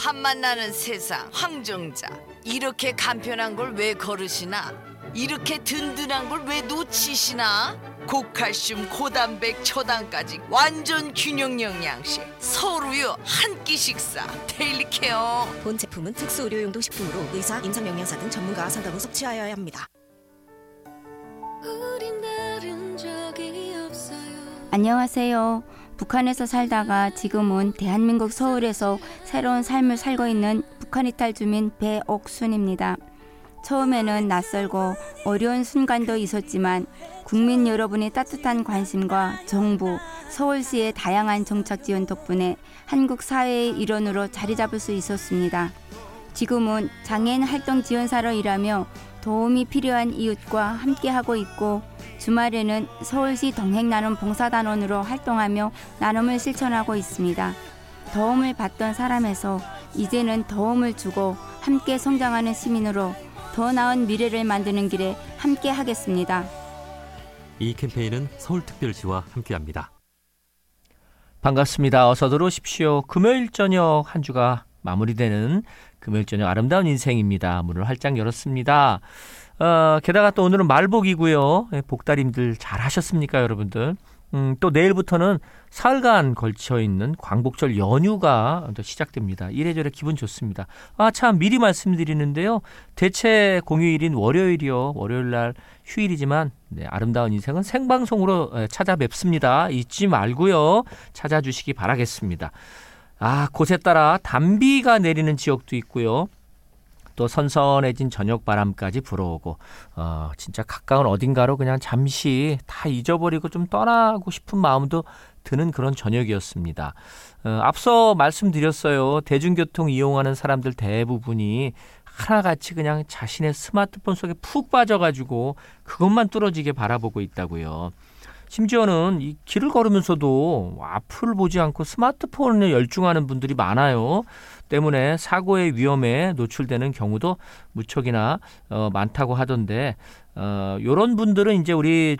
밥맛 나는 세상 황정자. 이렇게 간편한 걸 왜 거르시나? 이렇게 든든한 걸 왜 놓치시나? 고칼슘 고단백 초당까지 완전 균형 영양식 서울우유 한 끼 식사 데일리 케어. 본 제품은 특수 의료용도 식품으로 의사, 임상영양사 등 전문가와 상담 후 섭취하여야 합니다. 안녕하세요. 북한에서 살다가 지금은 대한민국 서울에서 새로운 삶을 살고 있는 북한 이탈 주민 배옥순입니다. 처음에는 낯설고 어려운 순간도 있었지만 국민 여러분의 따뜻한 관심과 정부, 서울시의 다양한 정책 지원 덕분에 한국 사회의 일원으로 자리 잡을 수 있었습니다. 지금은 장애인 활동 지원사로 일하며 도움이 필요한 이웃과 함께하고 있고 주말에는 서울시 동행나눔 봉사단원으로 활동하며 나눔을 실천하고 있습니다. 도움을 받던 사람에서 이제는 도움을 주고 함께 성장하는 시민으로 더 나은 미래를 만드는 길에 함께 하겠습니다. 이 캠페인은 서울특별시와 함께합니다. 반갑습니다. 어서 들어오십시오. 금요일 저녁 한 주가 마무리되는 금요일 저녁 아름다운 인생입니다. 문을 활짝 열었습니다. 게다가 또 오늘은 말복이고요. 복다림들 잘 하셨습니까, 여러분들? 또 내일부터는 사흘간 걸쳐있는 광복절 연휴가 시작됩니다. 이래저래 기분 좋습니다. 참 미리 말씀드리는데요. 대체 공휴일인 월요일이요. 월요일날 휴일이지만 아름다운 인생은 생방송으로 찾아뵙습니다. 잊지 말고요. 찾아주시기 바라겠습니다. 곳에 따라 단비가 내리는 지역도 있고요. 또 선선해진 저녁 바람까지 불어오고 진짜 가까운 어딘가로 그냥 잠시 다 잊어버리고 좀 떠나고 싶은 마음도 드는 그런 저녁이었습니다. 앞서 말씀드렸어요. 대중교통 이용하는 사람들 대부분이 하나같이 그냥 자신의 스마트폰 속에 푹 빠져가지고 그것만 뚫어지게 바라보고 있다고요. 심지어는 이 길을 걸으면서도 앞을 보지 않고 스마트폰에 열중하는 분들이 많아요. 때문에 사고의 위험에 노출되는 경우도 무척이나 많다고 하던데 이런 분들은 이제 우리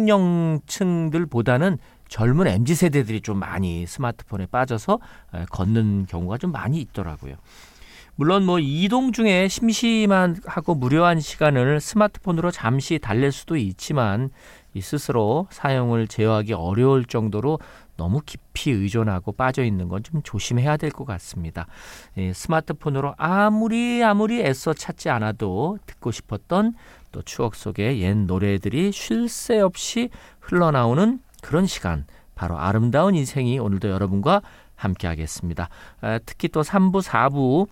중장년층들보다는 젊은 MZ세대들이 좀 많이 스마트폰에 빠져서 걷는 경우가 좀 많이 있더라고요. 물론 이동 중에 심심하고 무료한 시간을 스마트폰으로 잠시 달랠 수도 있지만 스스로 사용을 제어하기 어려울 정도로 너무 깊이 의존하고 빠져 있는 건 좀 조심해야 될 것 같습니다. 스마트폰으로 아무리 애써 찾지 않아도 듣고 싶었던 또 추억 속의 옛 노래들이 쉴 새 없이 흘러나오는 그런 시간, 바로 아름다운 인생이 오늘도 여러분과 함께하겠습니다. 특히 또 3부, 4부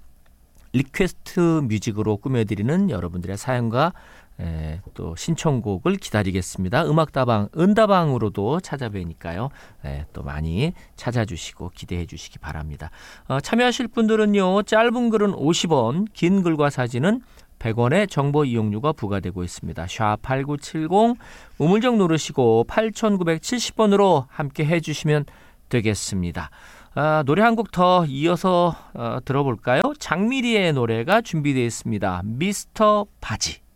리퀘스트 뮤직으로 꾸며드리는 여러분들의 사연과 또 신청곡을 기다리겠습니다. 음악다방, 은다방으로도 찾아뵈니까요. 또 많이 찾아주시고 기대해 주시기 바랍니다. 참여하실 분들은요. 짧은 글은 50원, 긴 글과 사진은 100원의 정보 이용료가 부과되고 있습니다. 샵8970 우물정 누르시고 8970번으로 함께 해주시면 되겠습니다. 노래 한 곡 더 이어서 들어볼까요? 장미리의 노래가 준비되어 있습니다. 미스터 바지.